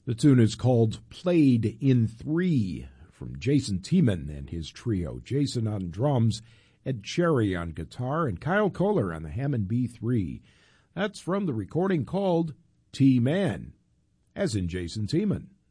The tune is called Played in 3 from Jason Tiemann and his trio. Jason on drums, Ed Cherry on guitar, and Kyle Kohler on the Hammond B3. That's from the recording called T-Man, as in Jason Tiemann.